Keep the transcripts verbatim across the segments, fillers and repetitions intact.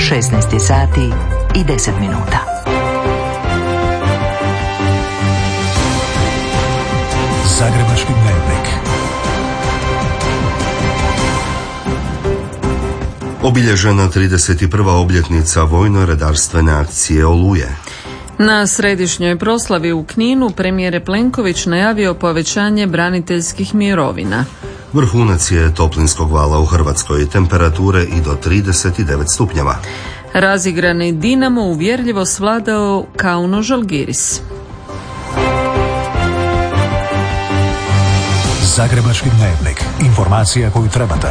šesnaest sati i deset minuta. Zagrebački dnevnik. Obilježena trideset prva obljetnica vojno-redarstvene akcije Oluje. Na središnjoj proslavi u Kninu premijer Plenković najavio povećanje braniteljskih mirovina. Vrhunac je toplinskog vala u Hrvatskoj, temperature i do trideset devet stupnjeva. Razigrani Dinamo uvjerljivo svladao Kauno Žalgiris. Zagrebački dnevnik. Informacija koju trebate.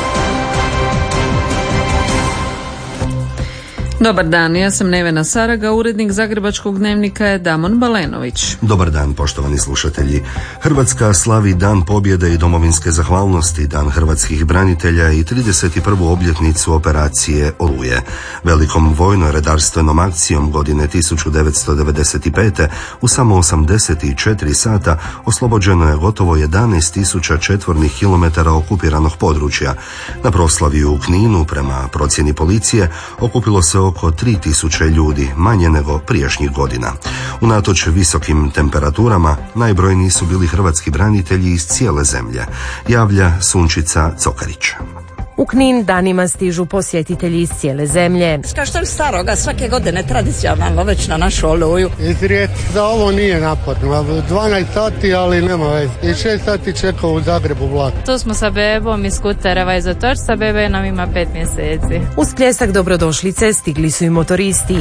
Dobar dan, ja sam Nevena Saraga, urednik Zagrebačkog dnevnika je Damon Balenović. Dobar dan, poštovani slušatelji. Hrvatska slavi Dan pobjede i domovinske zahvalnosti, Dan hrvatskih branitelja i trideset prvu obljetnicu operacije Oluje. Velikom vojno-redarstvenom akcijom godine tisuću devetsto devedeset pete u samo osamdeset četiri sata oslobođeno je gotovo jedanaest tisuća četvornih kilometara okupiranog područja. Na proslavi u Kninu, prema procjeni policije, okupilo se oko tri tisuće ljudi, manje nego prijašnjih godina. Unatoč visokim temperaturama, najbrojniji su bili hrvatski branitelji iz cijele zemlje, javlja Sunčica Cokarić. U Knin danima stižu posjetitelji iz cijele zemlje. Kao što je staroga, svake godine tradicionalno već na našu Oluju. Iz Rijeke za ovo nije naporno, dvanaest sati, ali nema veze. I šest sati čekao u Zagrebu vlak. Tu smo sa bebom iz Kutereva i Zatorca, bebe nam ima pet mjeseci. Uz pljesak dobrodošlice stigli su i motoristi.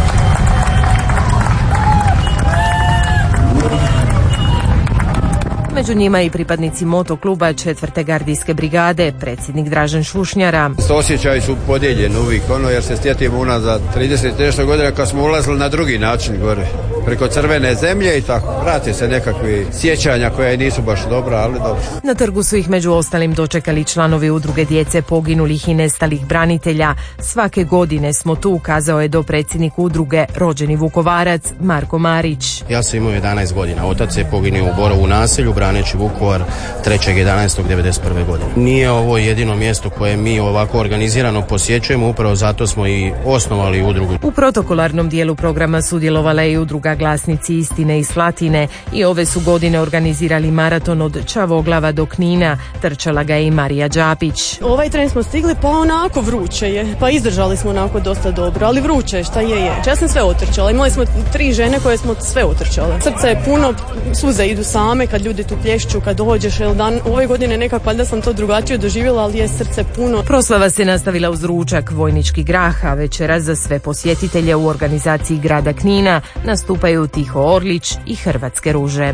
Među njima i pripadnici motokluba četvrte gardijske brigade, predsjednik Dražen Šušnjara. Osjećaji su podijeljeni uvijek, ono, jer se sjetimo unazad trideset nešto godina kad smo ulazili na drugi način gore, preko crvene zemlje i tako. Vrati se nekakvi sjećanja koja nisu baš dobra, ali dobro. Na trgu su ih među ostalim dočekali članovi udruge djece poginulih i nestalih branitelja. Svake godine smo tu, ukazao je dopredsjednik udruge rođeni Vukovarac Marko Marić. Ja sam imao jedanaest godina, otac je poginuo u Borovu naselju, braneći Vukovar trećeg jedanaestog devedeset prve godine. Nije ovo jedino mjesto koje mi ovako organizirano posjećujemo, upravo zato smo i osnovali udrugu. U protokolarnom dijelu programa sudjelovala je i udruga Glasnici istine i Slatine i ove su godine organizirali maraton od Čavoglava do Knina. Trčala ga je i Marija Đapić. Ovaj tren smo stigli, pa onako vruće je, pa izdržali smo onako dosta dobro, ali vruće je, šta je je. Ja sam sve otrčala, imali smo tri žene koje smo sve otrčale. Srce je puno, suze idu same kad ljudi tu plješću, kad dođeš, jel dan ove godine nekako valjda sam to drugačije doživjela, ali je srce puno. Proslava se nastavila uz ručak, vojnički grah, a večeras za sve posjetitelje u organizaciji grada Knina nastupaju Tiho Orlić i Hrvatske ruže.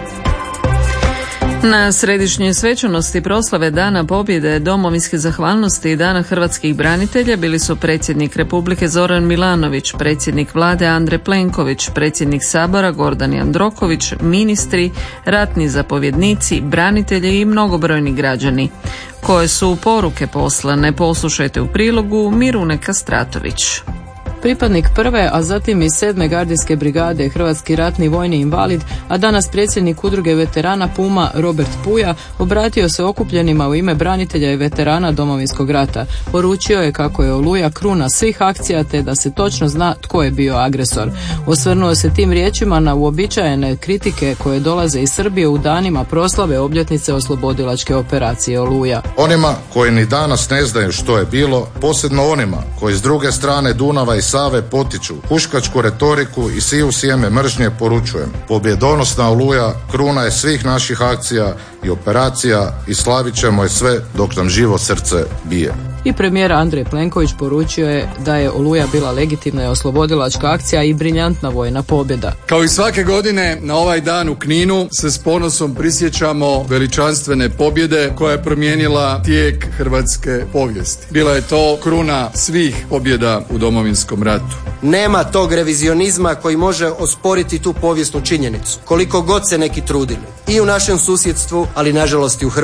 Na središnjoj svečanosti proslave Dana pobjede, domovinske zahvalnosti i Dana hrvatskih branitelja bili su predsjednik Republike Zoran Milanović, predsjednik vlade Andrej Plenković, predsjednik Sabora Gordan Jandroković, ministri, ratni zapovjednici, branitelji i mnogobrojni građani. Koje su poruke poslane, poslušajte u prilogu Mirune Kastratović. Pripadnik prve, a zatim i sedme gardijske brigade, hrvatski ratni vojni invalid, a danas predsjednik udruge veterana Puma Robert Puja, obratio se okupljenima u ime branitelja i veterana Domovinskog rata. Poručio je kako je Oluja kruna svih akcija te da se točno zna tko je bio agresor. Osvrnuo se tim riječima na uobičajene kritike koje dolaze iz Srbije u danima proslave obljetnice oslobodilačke operacije Oluja. Onima koji ni danas ne znaju što je bilo, posebno onima koji s druge strane Dunava i Save potiču huškačku retoriku i siju sjeme mržnje, poručujem: pobjedonosna Oluja kruna je svih naših akcija i operacija i slavit ćemo je sve dok nam živo srce bije. I premijer Andrej Plenković poručio je da je Oluja bila legitimna i oslobodilačka akcija i briljantna vojna pobjeda. Kao i svake godine na ovaj dan u Kninu se s ponosom prisjećamo veličanstvene pobjede koja je promijenila tijek hrvatske povijesti. Bila je to kruna svih pobjeda u Domovinskom ratu. Nema tog revizionizma koji može osporiti tu povijesnu činjenicu, koliko god se neki trudili. I u našem susjedstvu, ali nažalost i u Hrvatskoj.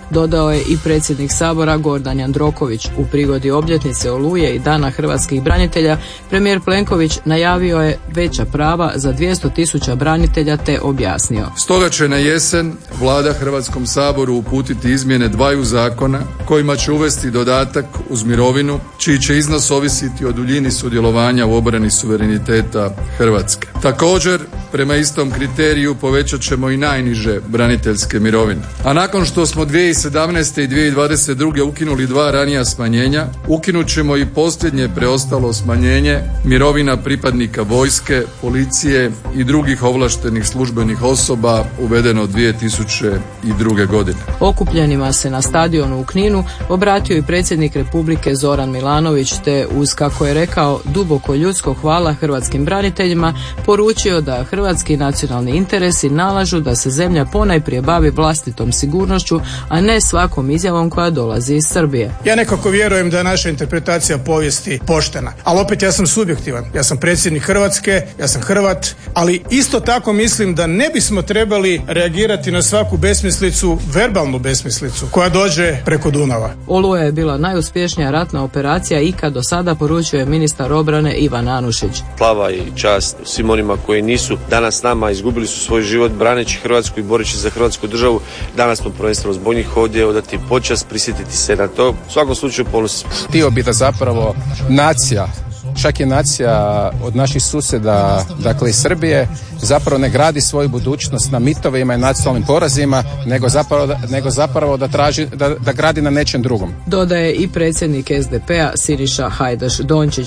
dodao je i predsjednik Sabora Gordan Jandroković. U prigodi obljetnice Oluje i Dana hrvatskih branitelja premijer Plenković najavio je veća prava za dvjesto tisuća branitelja te objasnio. Stoga će na jesen Vlada Hrvatskom saboru uputiti izmjene dvaju zakona kojima će uvesti dodatak uz mirovinu čiji će iznos ovisiti o duljini sudjelovanja u obrani suvereniteta Hrvatske. Također, prema istom kriteriju povećat ćemo i najniže braniteljske mirovine. A nakon što smo dvije tisuće sedamnaeste. i dvije tisuće dvadeset druge. ukinuli dva ranija smanjenja, ukinut ćemo i posljednje preostalo smanjenje mirovina pripadnika vojske, policije i drugih ovlaštenih službenih osoba uvedeno dvije tisuće druge. godine. Okupljenima se na stadionu u Kninu obratio i predsjednik Republike Zoran Milanović te uz, kako je rekao, duboko ljudsko hvala hrvatskim braniteljima poručio da hrvatski nacionalni interesi nalažu da se zemlja ponajprije bavi vlastitom sigurnošću, a ne svakom izjavom koja dolazi iz Srbije. Ja nekako vjerujem da je naša interpretacija povijesti poštena, ali opet ja sam subjektivan. Ja sam predsjednik Hrvatske, ja sam Hrvat, ali isto tako mislim da ne bismo trebali reagirati na svaku besmislicu, verbalnu besmislicu koja dođe preko Dunava. Oluja je bila najuspješnija ratna operacija ikad do sada, poručio je ministar obrane Ivan Anušić. Slava i čast svim onima koji nisu danas s nama, izgubili su svoj život braneći Hrvatsku i boreći za Hrvatsku državu. Danas smo prvenstveno zbog njih ovdje odati počast, prisjetiti se na to. U svakom slučaju ponos. Htio bi da zapravo nacija, čak i nacija od naših susjeda, dakle iz Srbije, zapravo ne gradi svoju budućnost na mitovima i nacionalnim porazima, nego zapravo, nego zapravo da, traži, da, da gradi na nečem drugom. Dodaje i predsjednik S D P-a Siniša Hajdaš Dončić.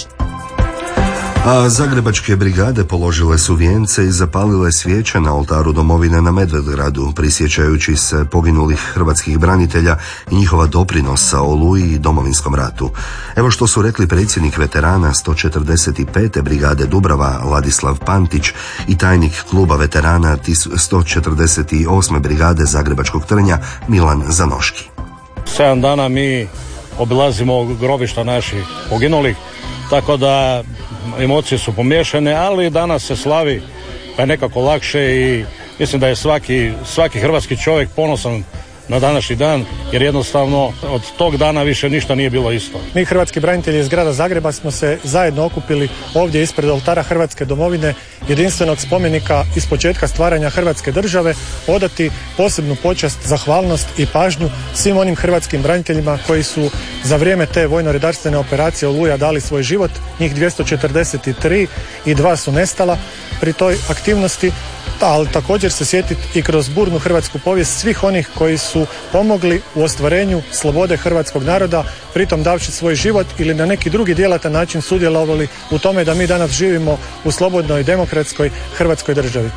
A zagrebačke brigade položile su vijence i zapalile svijeće na oltaru domovine na Medvedgradu, prisjećajući se poginulih hrvatskih branitelja i njihova doprinosa Oluji i Domovinskom ratu. Evo što su rekli predsjednik veterana sto četrdeset pete brigade Dubrava Ladislav Pantić i tajnik kluba veterana sto četrdeset osme brigade Zagrebačkog Trnja Milan Zanoški. Sedam dana mi obilazimo grobišta naših poginulih, tako da emocije su pomiješane, ali danas se slavi pa je nekako lakše i mislim da je svaki, svaki hrvatski čovjek ponosan na današnji dan, jer jednostavno od tog dana više ništa nije bilo isto. Mi hrvatski branitelji iz grada Zagreba smo se zajedno okupili ovdje ispred oltara Hrvatske domovine, jedinstvenog spomenika iz početka stvaranja Hrvatske države, odati posebnu počast, zahvalnost i pažnju svim onim hrvatskim braniteljima koji su za vrijeme te vojno-redarstvene operacije Oluja dali svoj život, njih dvjesto četrdeset tri i dva su nestala pri toj aktivnosti, ali također se sjetiti i kroz burnu hrvatsku povijest svih onih koji su pomogli u ostvarenju slobode hrvatskog naroda, pritom davši svoj život ili na neki drugi djelatan način sudjelovali u tome da mi danas živimo u slobodnoj, demokratskoj hrvatskoj državi.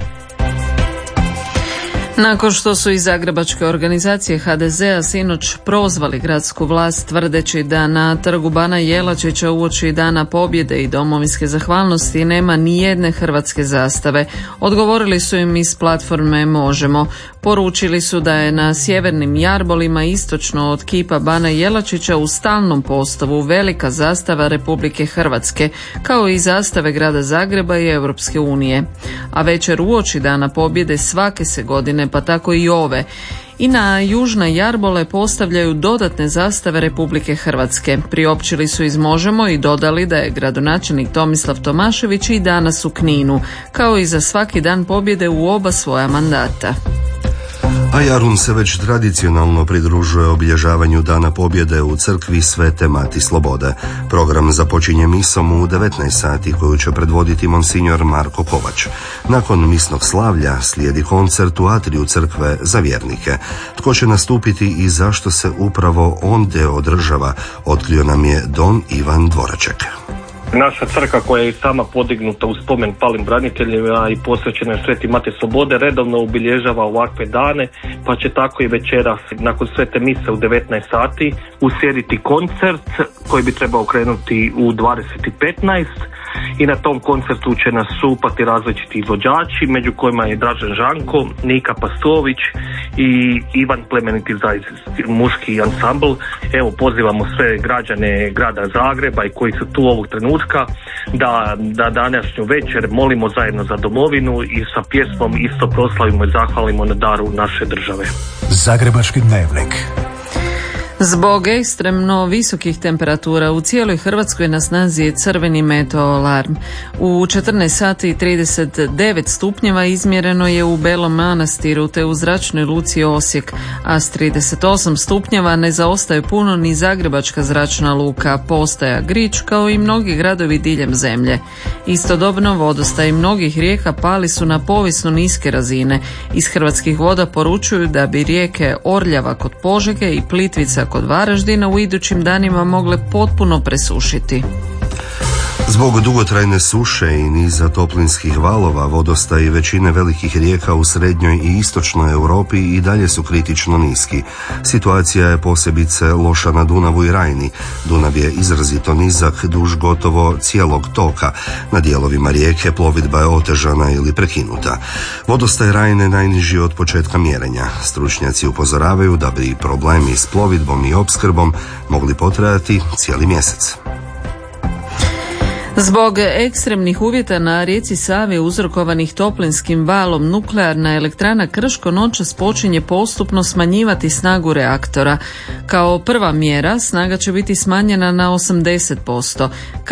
Nakon što su iz zagrebačke organizacije H D Z-a sinoć prozvali gradsku vlast tvrdeći da na trgu Bana Jelačića uoči Dana pobjede i domovinske zahvalnosti nema ni jedne hrvatske zastave, odgovorili su im iz platforme Možemo. Poručili su da je na sjevernim jarbolima istočno od kipa Bana Jelačića u stalnom postavu velika zastava Republike Hrvatske, kao i zastave grada Zagreba i Europske unije. A večer uoči Dana pobjede svake se godine, pa tako i ove, i na južne jarbole postavljaju dodatne zastave Republike Hrvatske. Priopćili su iz Možemo i dodali da je gradonačelnik Tomislav Tomašević i danas u Kninu, kao i za svaki dan pobjede u oba svoja mandata. A Jarun se već tradicionalno pridružuje obilježavanju Dana pobjede u crkvi Svete Mati Slobode. Program započinje misom u devetnaest sati koju će predvoditi monsinjor Marko Kovač. Nakon misnog slavlja slijedi koncert u atriju crkve za vjernike. Tko će nastupiti i zašto se upravo ondje održava, otkrio nam je don Ivan Dvoraček. Naša crkva koja je sama podignuta u spomen palim braniteljima i posvećena je Sveti Mati Slobode redovno obilježava ovakve dane, pa će tako i večeras nakon svete mise u devetnaest sati uslijediti koncert koji bi trebao krenuti u dvadeset i petnaest i na tom koncertu će nastupati različiti izvođači, među kojima je Dražen Žanko, Nika Pastović i Ivan Plemeniti Zajc, muški ansambl. Evo, pozivamo sve građane grada Zagreba i koji su tu ovog trenutka da, da današnju večer molimo zajedno za domovinu i sa pjesmom isto proslavimo i zahvalimo na daru naše države. Zagrebački dnevnik. Zbog ekstremno visokih temperatura u cijeloj Hrvatskoj na snazi je crveni meteo alarm. U četrnaest sati i trideset devet stupnjeva izmjereno je u Belom Manastiru te u zračnoj luci Osijek, a s trideset osam stupnjeva ne zaostaje puno ni Zagrebačka zračna luka, postaja Grič, kao i mnogi gradovi diljem zemlje. Istodobno vodostaj mnogih rijeka pali su na povijesno niske razine. Iz Hrvatskih voda poručuju da bi rijeke Orljava kod Požege i Plitvica kod Varaždina u idućim danima mogle potpuno presušiti. Zbog dugotrajne suše i niza toplinskih valova, vodostaj većine velikih rijeka u srednjoj i istočnoj Europi i dalje su kritično niski. Situacija je posebice loša na Dunavu i Rajni. Dunav je izrazito nizak duž gotovo cijelog toka. Na dijelovima rijeke plovidba je otežana ili prekinuta. Vodostaj Rajne najniži od početka mjerenja. Stručnjaci upozoravaju da bi problemi s plovidbom i opskrbom mogli potrajati cijeli mjesec. Zbog ekstremnih uvjeta na rijeci Savi uzrokovanih toplinskim valom, nuklearna elektrana Krško noćas počinje postupno smanjivati snagu reaktora. Kao prva mjera snaga će biti smanjena na osamdeset posto.